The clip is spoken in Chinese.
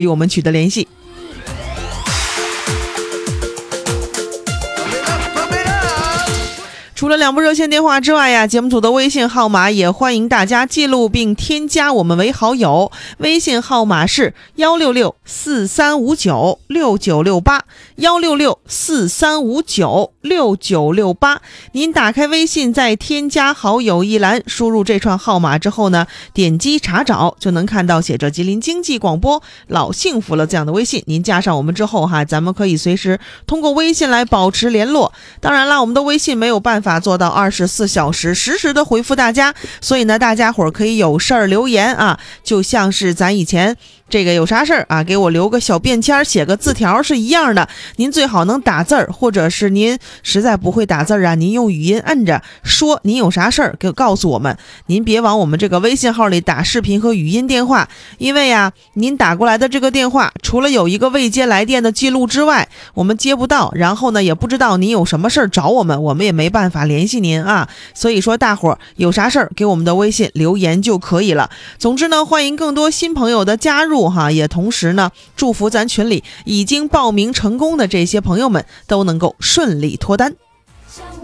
与我们取得联系。除了2部热线电话之外呀，节目组的微信号码也欢迎大家记录并添加我们为好友，微信号码是166-4359-6968，166-4359-6968。您打开微信，在添加好友一栏输入这串号码之后呢，点击查找就能看到写着吉林经济广播老幸福了这样的微信。您加上我们之后咱们可以随时通过微信来保持联络。当然了，我们的微信没有办法做到24小时实时的回复大家，所以呢，大家伙儿可以有事儿留言啊，就像是咱以前这个有啥事儿啊，给我留个小便签，写个字条是一样的。您最好能打字儿，或者是您实在不会打字啊，您用语音摁着说您有啥事儿告诉我们。您别往我们这个微信号里打视频和语音电话，因为呀，您打过来的这个电话除了有一个未接来电的记录之外，我们接不到，然后呢也不知道您有什么事儿找我们，我们也没办法联系您啊。所以说大伙儿有啥事儿给我们的微信留言就可以了。总之呢，欢迎更多新朋友的加入也同时呢祝福咱群里已经报名成功的这些朋友们都能够顺利脱单。